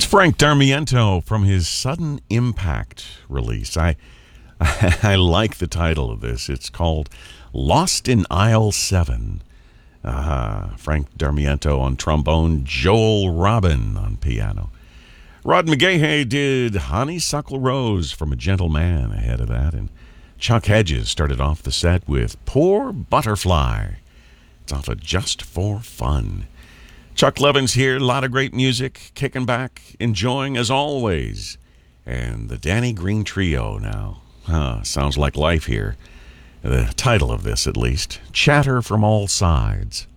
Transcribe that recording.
That's Frank Darmiento from his Sudden Impact release. I like the title of this. It's called Lost in Aisle 7. Frank Darmiento on trombone, Joel Robin on piano. Rod McGahey did Honeysuckle Rose from A Gentle Man ahead of that, and Chuck Hedges started off the set with Poor Butterfly. It's off of Just for Fun. Chuck Levin's here, a lot of great music, kicking back, enjoying as always. And the Danny Green Trio now. Sounds like life here. The title of this, at least. Chatter from All Sides.